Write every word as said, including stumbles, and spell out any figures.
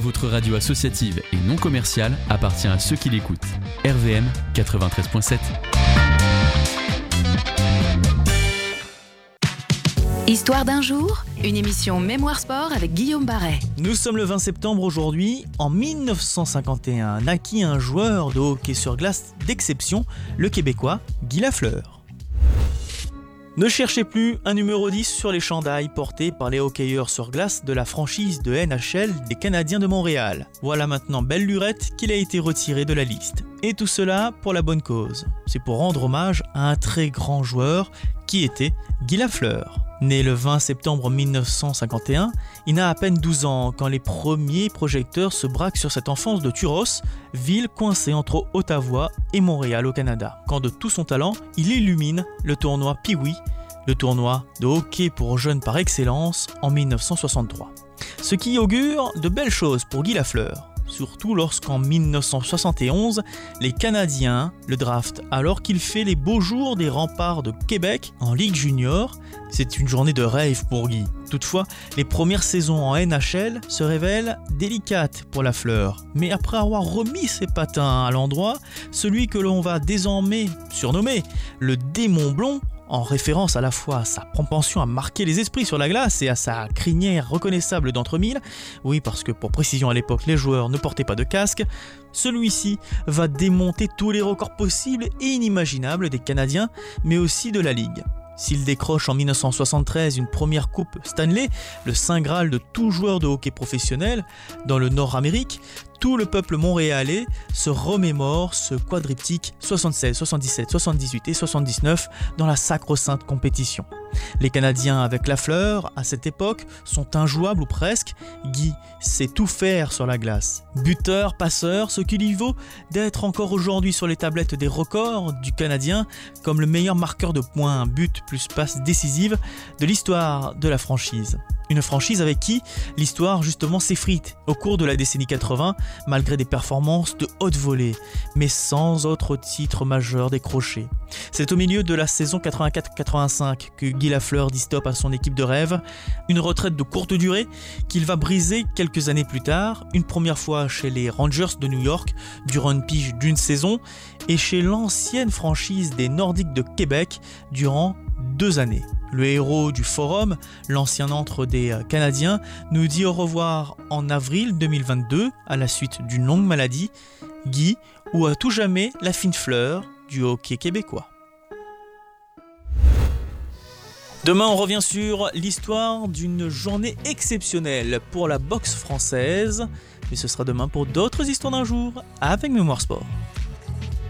votre radio associative et non commerciale appartient à ceux qui l'écoutent. R V M quatre-vingt-treize virgule sept. Histoire d'un jour, une émission Mémoire Sport avec Guillaume Barret. Nous sommes le vingt septembre aujourd'hui. En mille neuf cent cinquante et un, naquit un joueur de hockey sur glace d'exception, le Québécois Guy Lafleur. Ne cherchez plus un numéro dix sur les chandails portés par les hockeyeurs sur glace de la franchise de N H L des Canadiens de Montréal. Voilà maintenant belle lurette qu'il a été retiré de la liste. Et tout cela pour la bonne cause. C'est pour rendre hommage à un très grand joueur qui était Guy Lafleur. Né le vingt septembre mille neuf cent cinquante et un, il n'a à peine douze ans quand les premiers projecteurs se braquent sur cette enfance de Turos, ville coincée entre Ottawa et Montréal au Canada. Quand de tout son talent, il illumine le tournoi Pee-Wee, le tournoi de hockey pour jeunes par excellence en mille neuf cent soixante-trois. Ce qui augure de belles choses pour Guy Lafleur. Surtout lorsqu'en mille neuf cent soixante et onze, les Canadiens le draftent alors qu'il fait les beaux jours des remparts de Québec en Ligue junior. C'est une journée de rêve pour Guy. Toutefois, les premières saisons en N H L se révèlent délicates pour Lafleur. Mais après avoir remis ses patins à l'endroit, celui que l'on va désormais surnommer le démon blond, en référence à la fois à sa propension à marquer les esprits sur la glace et à sa crinière reconnaissable d'entre mille, oui parce que pour précision à l'époque les joueurs ne portaient pas de casque, celui-ci va démonter tous les records possibles et inimaginables des Canadiens, mais aussi de la Ligue. S'il décroche en mille neuf cent soixante-treize une première coupe Stanley, le saint graal de tout joueur de hockey professionnel dans le Nord-Amérique, tout le peuple montréalais se remémore ce quadriptyque soixante-seize, soixante-dix-sept, soixante-dix-huit et soixante-dix-neuf dans la sacro-sainte compétition. Les Canadiens avec Lafleur, à cette époque, sont injouables ou presque. Guy sait tout faire sur la glace. Buteur, passeur, ce qui lui vaut d'être encore aujourd'hui sur les tablettes des records du Canadien comme le meilleur marqueur de points, but plus passe décisive de l'histoire de la franchise. Une franchise avec qui l'histoire justement s'effrite au cours de la décennie quatre-vingts, malgré des performances de haute volée, mais sans autre titre majeur décroché. C'est au milieu de la saison quatre-vingt-quatre quatre-vingt-cinq que Guy Lafleur dit stop à son équipe de rêve, une retraite de courte durée qu'il va briser quelques années plus tard, une première fois chez les Rangers de New York durant une pige d'une saison et chez l'ancienne franchise des Nordiques de Québec durant deux années. Le héros du forum, l'ancien antre des Canadiens, nous dit au revoir en avril deux mille vingt-deux à la suite d'une longue maladie. Guy, ou à tout jamais la fine fleur du hockey québécois. Demain, on revient sur l'histoire d'une journée exceptionnelle pour la boxe française. Mais ce sera demain pour d'autres histoires d'un jour avec Mémoire Sport.